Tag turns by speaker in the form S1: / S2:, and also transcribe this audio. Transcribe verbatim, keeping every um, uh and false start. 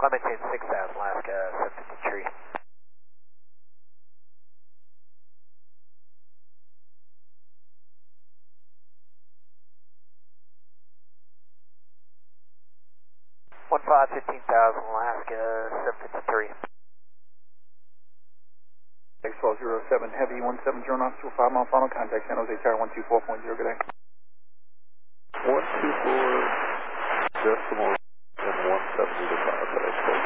S1: I'll maintain six thousand, Alaska, seven fifty-three. One five, fifteen thousand, Alaska, seven fifty-three.
S2: X twelve zero seven Heavy, one seven zero knots, two five mile final contact, San Jose Tower one two four point zero, good day.
S3: one two four decimal and one seventy to five, but I suppose.